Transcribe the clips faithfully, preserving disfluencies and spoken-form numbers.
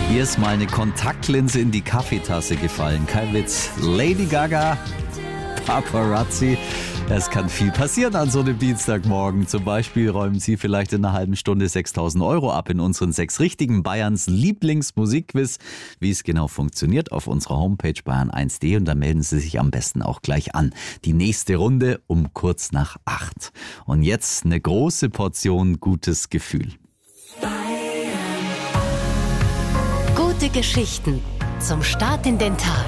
Hier ist mal eine Kontaktlinse in die Kaffeetasse gefallen. Kein Witz. Lady Gaga, Paparazzi. Es kann viel passieren an so einem Dienstagmorgen. Zum Beispiel räumen Sie vielleicht in einer halben Stunde sechstausend Euro ab in unseren sechs richtigen Bayerns Lieblingsmusikquiz. Wie es genau funktioniert, auf unserer Homepage bayern eins punkt de, und da melden Sie sich am besten auch gleich an. Die nächste Runde um kurz nach acht. Und jetzt eine große Portion gutes Gefühl. Gute Geschichten zum Start in den Tag.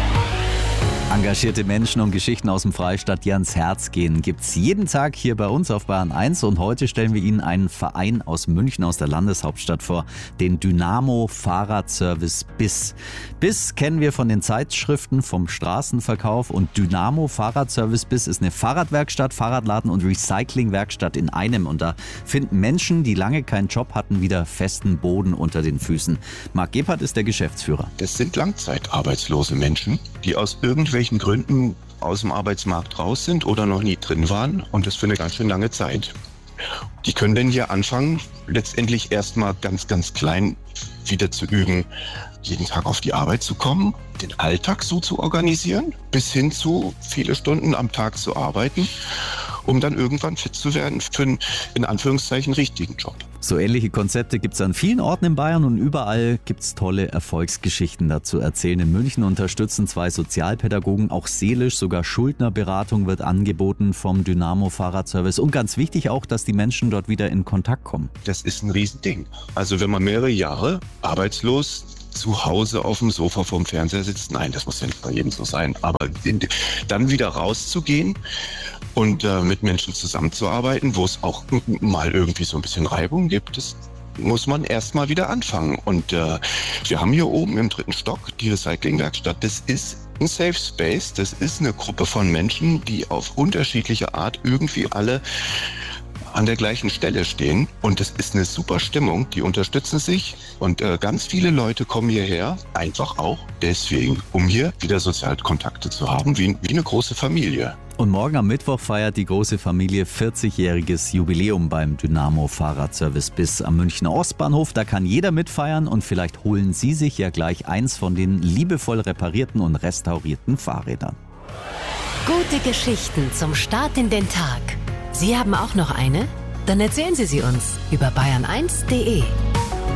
Engagierte Menschen und Geschichten aus dem Freistaat, die ans Herz gehen, gibt's jeden Tag hier bei uns auf Bayern eins. Und heute stellen wir Ihnen einen Verein aus München, aus der Landeshauptstadt vor, den Dynamo Fahrradservice B I S. B I S kennen wir von den Zeitschriften, vom Straßenverkauf, und Dynamo Fahrradservice B I S ist eine Fahrradwerkstatt, Fahrradladen und Recyclingwerkstatt in einem. Und da finden Menschen, die lange keinen Job hatten, wieder festen Boden unter den Füßen. Marc Gebhardt ist der Geschäftsführer. Das sind langzeitarbeitslose Menschen, die aus irgendwelchen Gründen aus dem Arbeitsmarkt raus sind oder noch nie drin waren, und das für eine ganz schön lange Zeit. Die können dann hier anfangen, letztendlich erstmal ganz, ganz klein wieder zu üben, jeden Tag auf die Arbeit zu kommen, den Alltag so zu organisieren, bis hin zu viele Stunden am Tag zu arbeiten, um dann irgendwann fit zu werden für einen, in Anführungszeichen, richtigen Job. So ähnliche Konzepte gibt es an vielen Orten in Bayern, und überall gibt es tolle Erfolgsgeschichten dazu erzählen. In München unterstützen zwei Sozialpädagogen auch seelisch, sogar Schuldnerberatung wird angeboten vom Dynamo Fahrradservice. Und ganz wichtig auch, dass die Menschen dort wieder in Kontakt kommen. Das ist ein Riesending. Also wenn man mehrere Jahre arbeitslos zu Hause auf dem Sofa vorm Fernseher sitzt, nein, das muss ja nicht bei jedem so sein, aber dann wieder rauszugehen und äh, mit Menschen zusammenzuarbeiten, wo es auch mal irgendwie so ein bisschen Reibung gibt, das muss man erstmal wieder anfangen. Und äh, wir haben hier oben im dritten Stock die Recyclingwerkstatt. Das ist ein Safe Space, das ist eine Gruppe von Menschen, die auf unterschiedliche Art irgendwie alle an der gleichen Stelle stehen, und es ist eine super Stimmung, die unterstützen sich, und äh, ganz viele Leute kommen hierher, einfach auch deswegen, um hier wieder Sozialkontakte zu haben, wie, wie eine große Familie. Und morgen am Mittwoch feiert die große Familie vierzigjähriges Jubiläum beim Dynamo Fahrradservice B I S am Münchner Ostbahnhof. Da kann jeder mitfeiern, und vielleicht holen Sie sich ja gleich eins von den liebevoll reparierten und restaurierten Fahrrädern. Gute Geschichten zum Start in den Tag. Sie haben auch noch eine? Dann erzählen Sie sie uns über bayern eins punkt de.